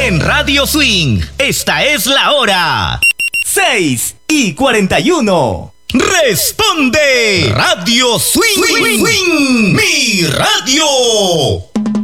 En Radio Swing, esta es la hora. 6:41. Responde Radio Swing. Mi radio.